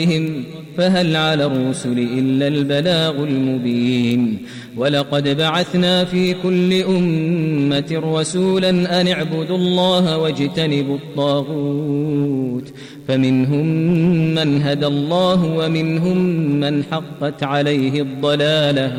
فهل على الرسل إلا البلاغ المبين ولقد بعثنا في كل أمة رسولا أن اعبدوا الله واجتنبوا الطاغوت فمنهم من هدى الله ومنهم من حقت عليه الضلالة